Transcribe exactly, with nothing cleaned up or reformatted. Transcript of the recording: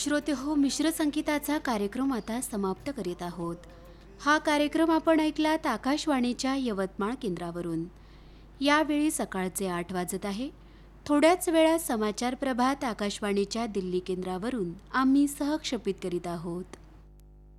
श्रोते हो, मिश्र संगीताचा कार्यक्रम आता समाप्त करीत आहोत. हा कार्यक्रम आपण ऐकलात आकाशवाणीच्या यवतमाळ केंद्रावरून. यावेळी सकाळचे आठ वाजत आहे. थोड्याच वेळात समाचार प्रभात आकाशवाणीच्या दिल्ली केंद्रावरून आम्ही सहक्षेपित करीत आहोत.